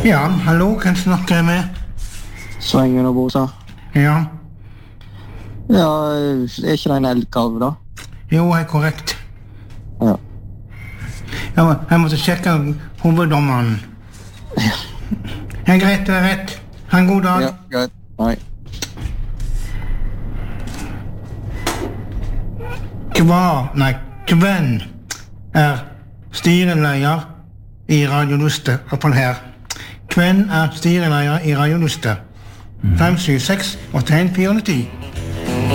Ja, hallo, kan jeg snakke med? Svengen og Bosa. Ja, Ja, er ikke det en eldkalv da? jo, er korrekt. Ja. Jeg måtte sjekke hoveddommeren. Ja, greit, det er rett. Ha en god dag. Ja, greit. Nei. Kvenn er styreleder i Radio Luste, opphold her. Kvenn er styreleder i Radio Luste. 576 81 410.